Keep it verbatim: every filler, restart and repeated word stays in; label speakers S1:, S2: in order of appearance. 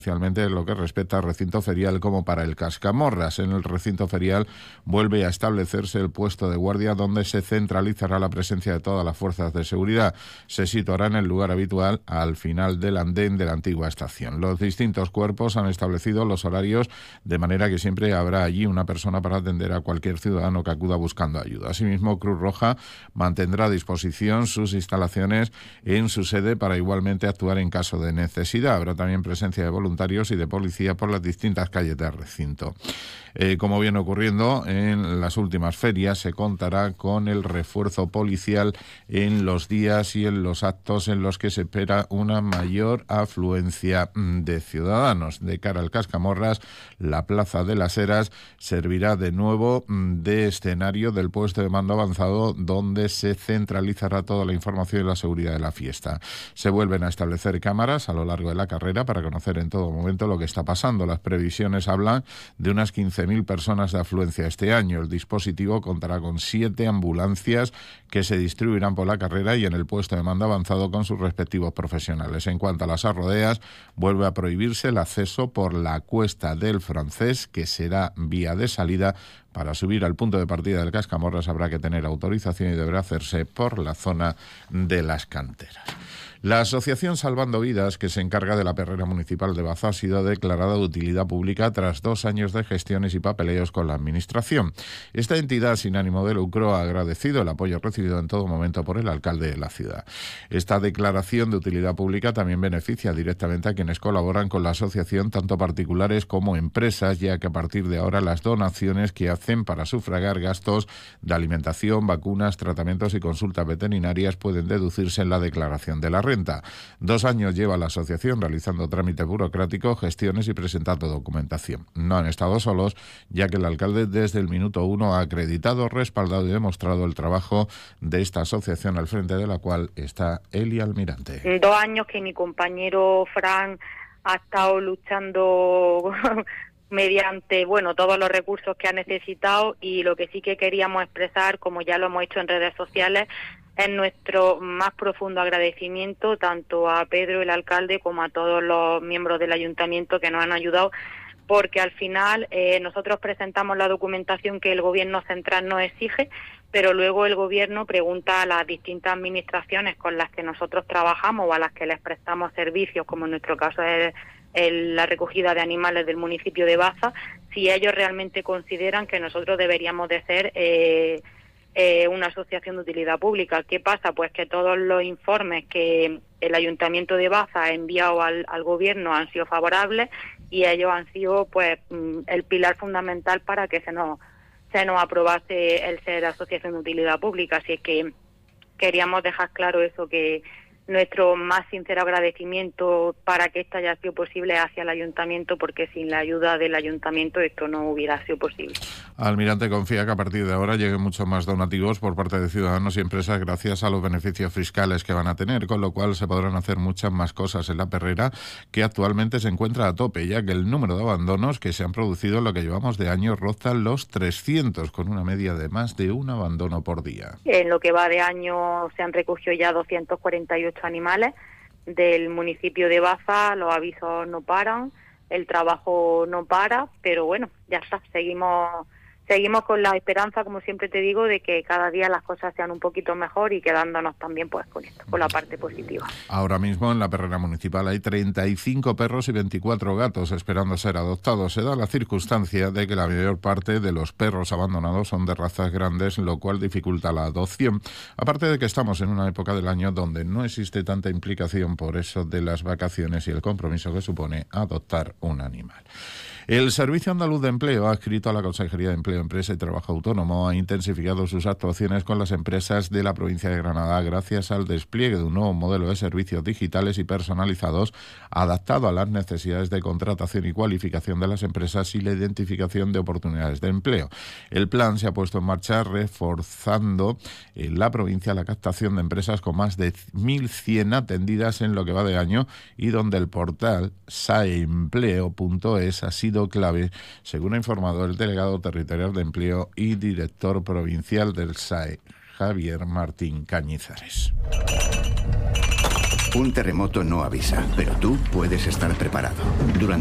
S1: especialmente en lo que respecta al recinto ferial como para el Cascamorras. En el recinto ferial vuelve a establecerse el puesto de guardia donde se centralizará la presencia de todas las fuerzas de seguridad. Se situará en el lugar habitual al final del andén de la antigua estación. Los distintos cuerpos han establecido los horarios de manera que siempre habrá allí una persona para atender a cualquier ciudadano que acuda buscando ayuda. Asimismo, Cruz Roja mantendrá a disposición sus instalaciones en su sede para igualmente actuar en caso de necesidad. Habrá también presencia de voluntarios y de policía por las distintas calles del recinto. Eh, como viene ocurriendo en las últimas ferias, se contará con el refuerzo policial en los días y en los actos en los que se espera una mayor afluencia de ciudadanos. De cara al Cascamorras, la Plaza de las Heras servirá de nuevo de escenario del puesto de mando avanzado donde se centralizará toda la información y la seguridad de la fiesta. Se vuelven a establecer cámaras a lo largo de la carrera para conocer en todo momento lo que está pasando. Las previsiones hablan de unas quince mil personas de afluencia este año. El dispositivo contará con siete ambulancias que se distribuirán por la carrera y en el puesto de mando avanzado con sus respectivos profesionales. En cuanto a las arrodeas, vuelve a prohibirse el acceso por la Cuesta del Francés, que será vía de salida. Para subir al punto de partida del Cascamorras habrá que tener autorización y deberá hacerse por la zona de las canteras. La asociación Salvando Vidas, que se encarga de la perrera municipal de Baza, ha sido declarada de utilidad pública tras dos años de gestiones y papeleos con la Administración. Esta entidad sin ánimo de lucro ha agradecido el apoyo recibido en todo momento por el alcalde de la ciudad. Esta declaración de utilidad pública también beneficia directamente a quienes colaboran con la asociación, tanto particulares como empresas, ya que a partir de ahora las donaciones que hacen para sufragar gastos de alimentación, vacunas, tratamientos y consultas veterinarias pueden deducirse en la declaración de la renta. Dos años lleva la asociación realizando trámite burocrático, gestiones y presentando documentación. No han estado solos, ya que el alcalde desde el minuto uno ha acreditado, respaldado y demostrado el trabajo de esta asociación al frente de la cual está Eli Almirante.
S2: Dos años que mi compañero Fran ha estado luchando mediante, bueno, todos los recursos que ha necesitado, y lo que sí que queríamos expresar, como ya lo hemos hecho en redes sociales, es nuestro más profundo agradecimiento tanto a Pedro, el alcalde, como a todos los miembros del ayuntamiento que nos han ayudado, porque al final eh, nosotros presentamos la documentación que el gobierno central nos exige, pero luego el gobierno pregunta a las distintas administraciones con las que nosotros trabajamos o a las que les prestamos servicios, como en nuestro caso es el, la recogida de animales del municipio de Baza, si ellos realmente consideran que nosotros deberíamos de ser eh, eh, una asociación de utilidad pública. ¿Qué pasa? Pues que todos los informes que el Ayuntamiento de Baza ha enviado al, al gobierno han sido favorables y ellos han sido pues el pilar fundamental para que se nos se nos aprobase el ser asociación de utilidad pública. Así que queríamos dejar claro eso, que nuestro más sincero agradecimiento para que esto haya sido posible hacia el ayuntamiento, porque sin la ayuda del ayuntamiento esto no hubiera sido posible.
S1: Almirante confía que a partir de ahora lleguen muchos más donativos por parte de ciudadanos y empresas gracias a los beneficios fiscales que van a tener, con lo cual se podrán hacer muchas más cosas en la perrera, que actualmente se encuentra a tope, ya que el número de abandonos que se han producido en lo que llevamos de año roza los trescientos, con una media de más de un abandono por día.
S2: En lo que va de año se han recogido ya doscientos cuarenta y ocho animales del municipio de Baza. Los avisos no paran, el trabajo no para, pero bueno, ya está, seguimos seguimos con la esperanza, como siempre te digo, de que cada día las cosas sean un poquito mejor y quedándonos también pues con esto, con la parte positiva.
S1: Ahora mismo en la perrera municipal hay treinta y cinco perros y veinticuatro gatos esperando ser adoptados. Se da la circunstancia de que la mayor parte de los perros abandonados son de razas grandes, lo cual dificulta la adopción. Aparte de que estamos en una época del año donde no existe tanta implicación por eso de las vacaciones y el compromiso que supone adoptar un animal. El Servicio Andaluz de Empleo, adscrito a la Consejería de Empleo, Empresa y Trabajo Autónomo, ha intensificado sus actuaciones con las empresas de la provincia de Granada gracias al despliegue de un nuevo modelo de servicios digitales y personalizados adaptado a las necesidades de contratación y cualificación de las empresas y la identificación de oportunidades de empleo. El plan se ha puesto en marcha reforzando en la provincia la captación de empresas con más de mil cien atendidas en lo que va de año y donde el portal saempleo punto es ha sido clave, según ha informado el delegado territorial de Empleo y director provincial del S A E, Javier Martín Cañizares.
S3: Un terremoto no avisa, pero tú puedes estar preparado. Durante